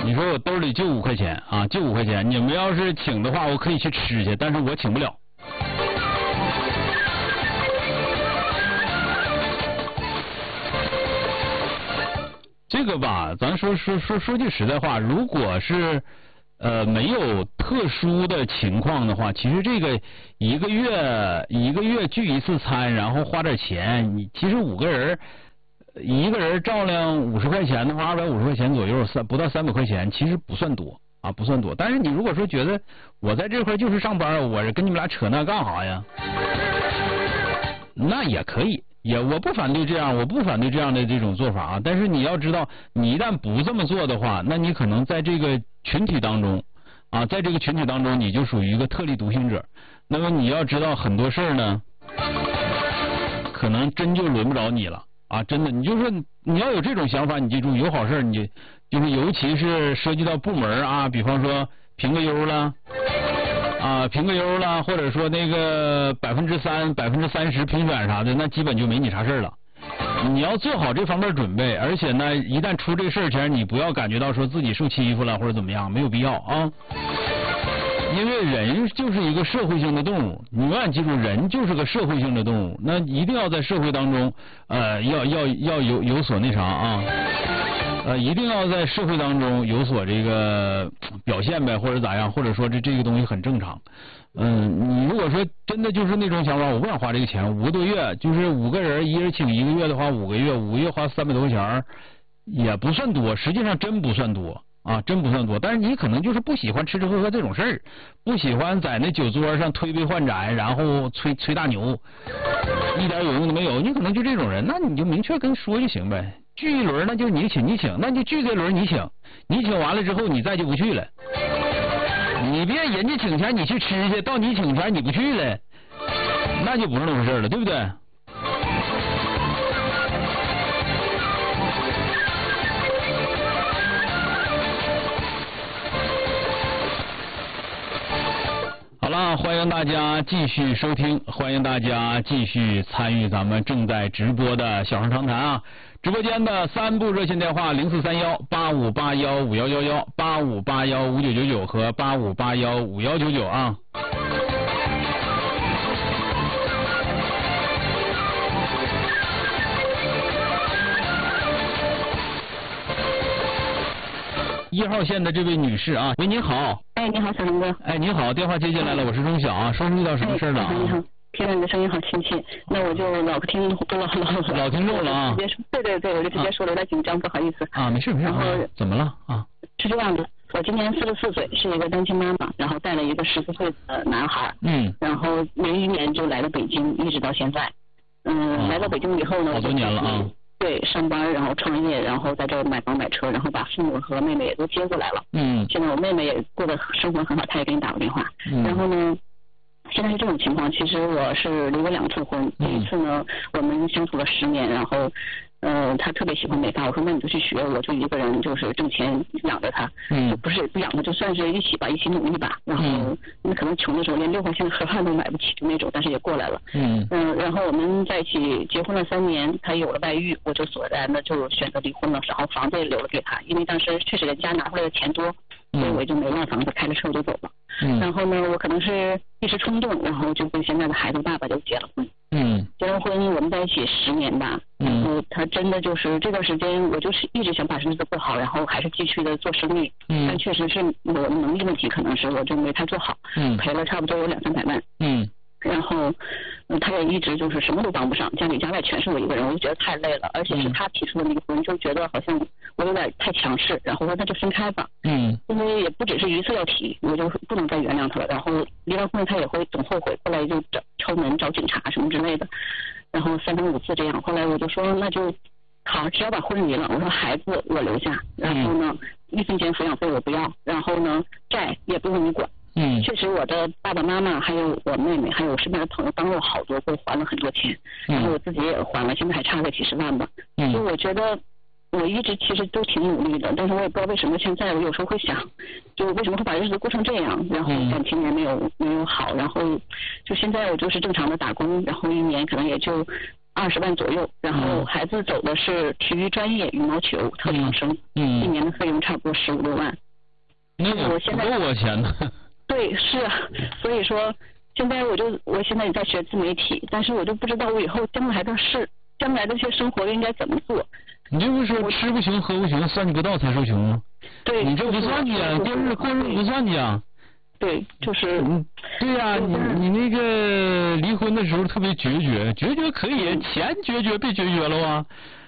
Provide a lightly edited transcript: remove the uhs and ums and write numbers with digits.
你说我兜里就5块钱啊，就5块钱，你们要是请的话，我可以去吃去，但是我请不了。这个吧，咱说句实在话，如果是没有特殊的情况的话，其实这个一个月聚一次餐，然后花点钱，你其实5个人，一个人照亮50块钱的话，250块钱左右，不到300块钱，其实不算多啊，不算多。但是你如果说觉得我在这块就是上班，我跟你们俩扯那干啥呀？那也可以。我不反对这样，我不反对这样的这种做法啊。但是你要知道，你一旦不这么做的话，那你可能在这个群体当中啊，在这个群体当中，你就属于一个特立独行者。那么你要知道很多事儿呢，可能真就轮不着你了啊！真的，你就说你要有这种想法，你记住，有好事你就是尤其是涉及到部门啊，比方说评个优了。啊，评个优了，或者说那个30%评选啥的，那基本就没你啥事了。你要做好这方面准备，而且呢，一旦出这事儿前，你不要感觉到说自己受欺负了或者怎么样，没有必要啊。因为人就是一个社会性的动物，你永远记住，人就是个社会性的动物，那一定要在社会当中，要有所那啥啊。一定要在社会当中有所这个表现呗，或者咋样，或者说这个东西很正常。你如果说真的就是那种想法，我不想花这个钱，5个多月，就是5个人，一人请1个月的话，5个月花300多块钱，也不算多，实际上真不算多啊，真不算多。但是你可能就是不喜欢吃吃喝喝这种事儿，不喜欢在那酒桌上推杯换盏，然后吹大牛，一点有用都没有。你可能就这种人，那你就明确跟说就行呗。聚一轮那就你请，那就聚这轮你请完了之后你再就不去了。你别人家请钱你去吃去，到你请钱你不去了，那就不是那回事了，对不对？好了，欢迎大家继续收听，欢迎大家继续参与咱们正在直播的小声长谈啊。直播间的3部热线电话：0431-8581-5111、8581-5999和8581-5199啊。1号线的这位女士啊，喂，你好。 哎，你好，小龙哥。 哎，你好，电话接进来了，我是钟晓啊，说是遇到什么事了啊？ 你好。听到你的声音好亲切，那我就老听众了啊。对，我就直接说了，有点紧张，不好意思。 啊，没事。然后怎么了啊？ 是这样的，我今年44岁，是一个单亲妈妈，然后带了一个14岁的男孩。然后01年就来了北京，一直到现在。来到北京以后呢， 好多年了啊。 对，上班，然后创业，然后在这儿买房买车，然后把父母和妹妹也都接过来了。现在我妹妹也过得生活很好，她也给你打过电话。然后呢？现在是这种情况，其实我是离过2次婚。第一次呢，我们相处了10年，然后，他特别喜欢美发，我说那你就去学，我就一个人就是挣钱养着他，就不养他，就算是一起努力吧。然后那可能穷的时候连6块钱的盒饭都买不起就那种，但是也过来了。然后我们在一起结婚了3年，他有了外遇，我就索然的就选择离婚了，然后房子也留了给他，因为当时确实人家拿回来的钱多，所以我就没卖房子，开着车我就走了。然后呢，我可能是一时冲动，然后就跟现在的孩子爸爸就结了婚。结了婚，我们在一起10年吧。然后他真的就是这段时间，我就是一直想把日子过好，然后还是继续的做生意。但确实是我的能力问题，可能是我就没太做好。赔了差不多有200-300万。然后他也一直就是什么都帮不上，家里家外全是我一个人，我就觉得太累了，而且是他提出的离婚，就觉得好像我有点太强势，然后说那就分开吧。因为也不只是一次要提，我就不能再原谅他了。然后离完婚他也会总后悔，后来就敲门找警察什么之类的，然后3番5次这样。后来我就说那就好，只要把婚离了，我说孩子我留下，然后呢1分钱抚养费我不要，然后呢债也不用你管。确实我的爸爸妈妈还有我妹妹还有我身边的朋友帮了我好多，给我还了很多钱，然后我自己也还了，现在还差个几十万吧。所以我觉得我一直其实都挺努力的，但是我也不知道为什么现在我有时候会想，就为什么会把日子过成这样，然后感情也没有好，然后就现在我就是正常的打工，然后1年可能也就 20万左右，然后孩子走的是体育专业羽毛球特长生，一年的费用差不多15、16万。 那我现在不够我钱呢。 对，是啊，所以说现在我现在也在学自媒体，但是我就不知道我以后将来的这些生活应该怎么做。 你这不是说吃不穷喝不穷，算计不到才说穷吗？ 对， 你这不算计啊，过日子不算计啊。 对，就是对呀，你那个离婚的时候特别决绝可以，钱决绝别决绝了啊。